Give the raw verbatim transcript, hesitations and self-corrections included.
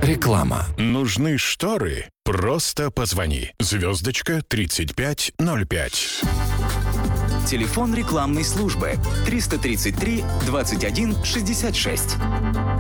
Реклама. Нужны шторы? Просто позвони. Звездочка тридцать пять ноль пять. Телефон рекламной службы триста тридцать три двадцать один шестьдесят шесть.